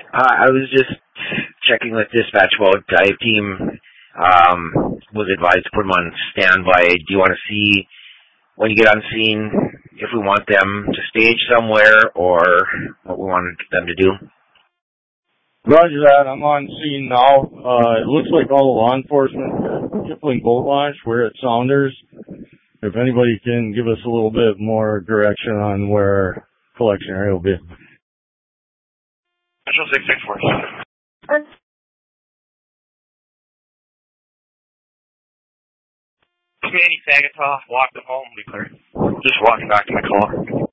I was just checking with dispatch about dive team. Was advised to put them on standby. Do you want to see when you get on scene if we want them to stage somewhere or what we want them to do? Roger that. I'm on scene now. It looks like all the law enforcement are Kipling Boat Launch. We're at Saunders. If anybody can give us a little bit more direction on where our collection area will be. Central 664. Manny Sagataw, walked home, be clear. Just walking back to my car.